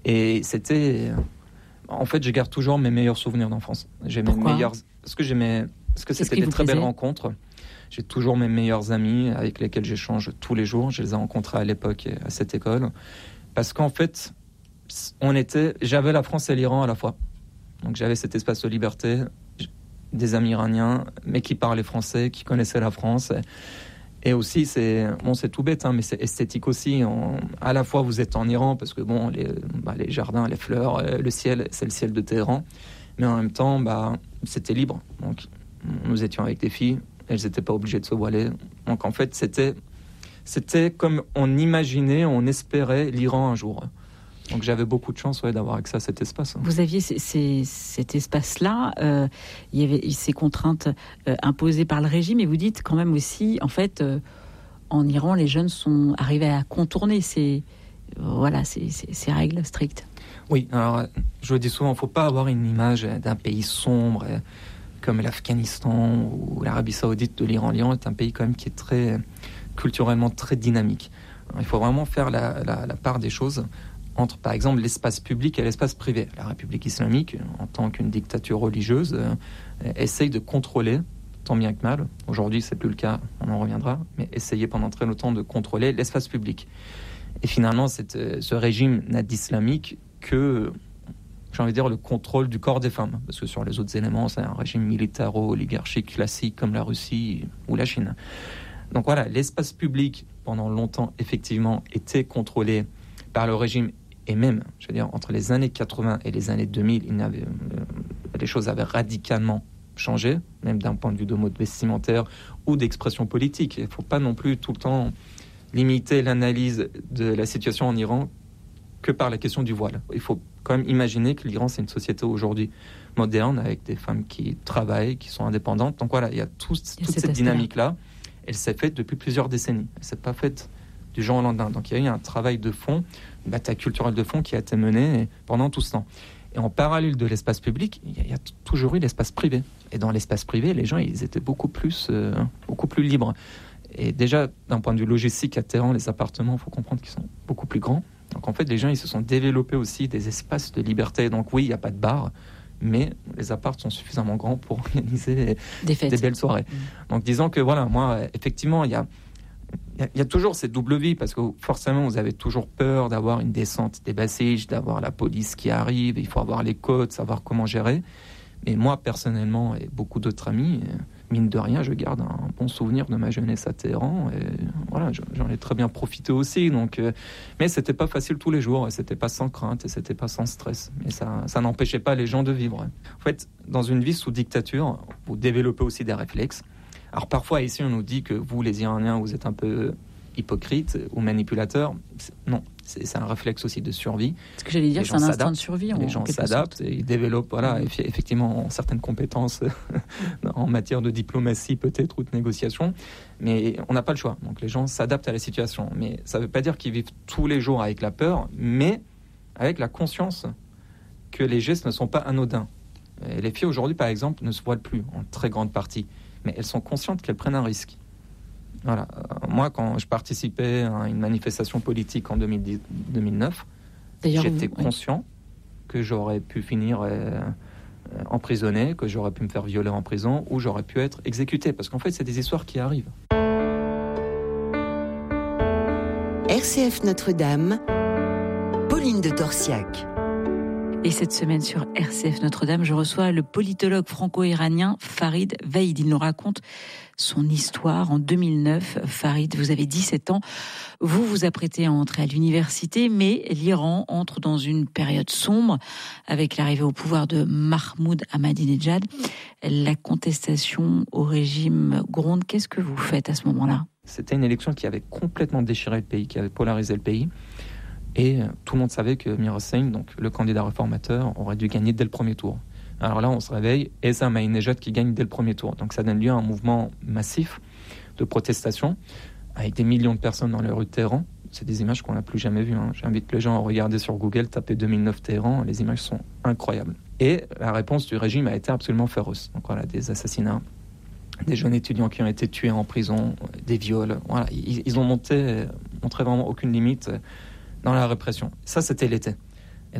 Et c'était... En fait, je garde toujours mes meilleurs souvenirs d'enfance. Parce que c'était des très belles rencontres. J'ai toujours mes meilleurs amis avec lesquels j'échange tous les jours. Je les ai rencontrés à l'époque à cette école. Parce qu'en fait, j'avais la France et l'Iran à la fois. Donc j'avais cet espace de liberté, des amis iraniens, mais qui parlaient français, qui connaissaient la France. Et aussi, c'est tout bête, mais c'est esthétique aussi. À la fois, vous êtes en Iran, parce que les jardins, les fleurs, le ciel, c'est le ciel de Téhéran. Mais en même temps, c'était libre. Donc, nous étions avec des filles, elles n'étaient pas obligées de se voiler. Donc, en fait, c'était comme on imaginait, on espérait l'Iran un jour. Donc j'avais beaucoup de chance d'avoir accès à cet espace. Vous aviez cet espace-là, il y avait ces contraintes imposées par le régime, et vous dites quand même aussi, en fait, en Iran, les jeunes sont arrivés à contourner ces règles strictes. Oui, alors je le dis souvent, il ne faut pas avoir une image d'un pays sombre comme l'Afghanistan ou l'Arabie Saoudite de l'Iran. L'Iran est un pays quand même qui est culturellement très dynamique. Alors, il faut vraiment faire la part des choses entre, par exemple, l'espace public et l'espace privé. La République islamique, en tant qu'une dictature religieuse, essaye de contrôler, tant bien que mal. Aujourd'hui, c'est plus le cas, on en reviendra, mais essayer pendant très longtemps de contrôler l'espace public. Et finalement, ce régime n'a d'islamique que, j'ai envie de dire, le contrôle du corps des femmes. Parce que sur les autres éléments, c'est un régime militaro-oligarchique classique comme la Russie ou la Chine. Donc voilà, l'espace public, pendant longtemps, effectivement, était contrôlé par le régime. Et même, je veux dire, entre les années 80 et les années 2000, les choses avaient radicalement changé, même d'un point de vue de mode vestimentaire ou d'expression politique. Il ne faut pas non plus tout le temps limiter l'analyse de la situation en Iran que par la question du voile. Il faut quand même imaginer que l'Iran, c'est une société aujourd'hui moderne, avec des femmes qui travaillent, qui sont indépendantes. Donc voilà, il y a toute cette dynamique-là. Elle s'est faite depuis plusieurs décennies. Elle ne s'est pas faite du jour au lendemain. Donc il y a eu un travail de fond, une bataille culturelle de fond qui a été menée pendant tout ce temps. Et en parallèle de l'espace public, il y a toujours eu l'espace privé. Et dans l'espace privé, les gens, ils étaient beaucoup plus libres. Et déjà, d'un point de vue logistique à Téhéran, les appartements, il faut comprendre qu'ils sont beaucoup plus grands. Donc en fait, les gens, ils se sont développés aussi des espaces de liberté. Donc oui, il n'y a pas de bar, mais les apparts sont suffisamment grands pour organiser des belles soirées. Donc disons que voilà, moi, effectivement, il y a toujours cette double vie, parce que forcément, vous avez toujours peur d'avoir une descente des Basiges, d'avoir la police qui arrive, il faut avoir les codes, savoir comment gérer. Mais moi, personnellement, et beaucoup d'autres amis, mine de rien, je garde un bon souvenir de ma jeunesse à Téhéran. Et voilà, j'en ai très bien profité aussi. Donc, mais c'était pas facile tous les jours, et c'était pas sans crainte, et c'était pas sans stress. Mais ça n'empêchait pas les gens de vivre. En fait, dans une vie sous dictature, vous développez aussi des réflexes. Alors parfois, ici, on nous dit que vous, les Iraniens, vous êtes un peu hypocrites ou manipulateurs. Non, c'est un réflexe aussi de survie. Ce que j'allais dire, c'est un instinct de survie. Les gens s'adaptent et ils développent effectivement certaines compétences en matière de diplomatie peut-être ou de négociation. Mais on n'a pas le choix. Donc les gens s'adaptent à la situation. Mais ça ne veut pas dire qu'ils vivent tous les jours avec la peur, mais avec la conscience que les gestes ne sont pas anodins. Et les filles aujourd'hui, par exemple, ne se voilent plus en très grande partie. Mais elles sont conscientes qu'elles prennent un risque. Voilà. Moi, quand je participais à une manifestation politique en 2009, j'étais conscient que j'aurais pu finir emprisonné, que j'aurais pu me faire violer en prison, ou j'aurais pu être exécuté. Parce qu'en fait, c'est des histoires qui arrivent. RCF Notre-Dame, Pauline de Torsiac. Et cette semaine sur RCF Notre-Dame, je reçois le politologue franco-iranien Farid Vaid. Il nous raconte son histoire en 2009. Farid, vous avez 17 ans. Vous vous apprêtez à entrer à l'université, mais l'Iran entre dans une période sombre avec l'arrivée au pouvoir de Mahmoud Ahmadinejad. La contestation au régime gronde. Qu'est-ce que vous faites à ce moment-là ? C'était une élection qui avait complètement déchiré le pays, qui avait polarisé le pays. Et tout le monde savait que Mir Hossein, donc le candidat réformateur, aurait dû gagner dès le premier tour. Alors là, on se réveille, et c'est Ahmadinejad qui gagne dès le premier tour. Donc ça donne lieu à un mouvement massif de protestation, avec des millions de personnes dans les rues de Téhéran. C'est des images qu'on n'a plus jamais vues. J'invite les gens à regarder sur Google, taper 2009 Téhéran, les images sont incroyables. Et la réponse du régime a été absolument féroce. Donc voilà, des assassinats, des jeunes étudiants qui ont été tués en prison, des viols. Voilà, ils ont montré vraiment aucune limite dans la répression. Ça, c'était l'été.